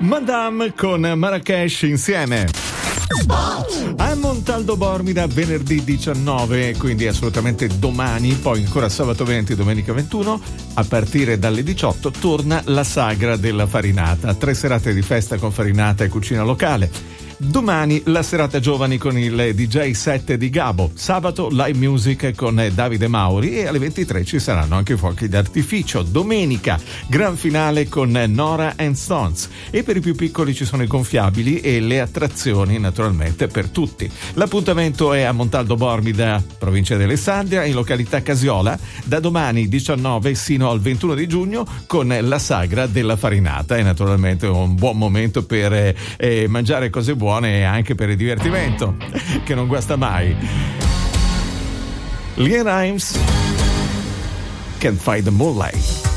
Madame con Marrakesh insieme. A Montaldo Bormida venerdì 19, quindi assolutamente domani, poi ancora sabato 20, domenica 21, a partire dalle 18 torna la sagra della farinata. 3 serate di festa con farinata e cucina locale. Domani la serata giovani con il DJ set di Gabo. Sabato live music con Davide Mauri e alle 23 ci saranno anche fuochi d'artificio. Domenica gran finale con Nora and Stones. E per i più piccoli ci sono i gonfiabili e le attrazioni naturalmente per tutti. L'appuntamento è a Montaldo Bormida, provincia di Alessandria, in località Casiola, da domani 19 sino al 21 di giugno con la sagra della farinata. E naturalmente un buon momento per mangiare cose buone e anche per il divertimento che non guasta mai. LeAnn Rimes, Can't Find the Moonlight.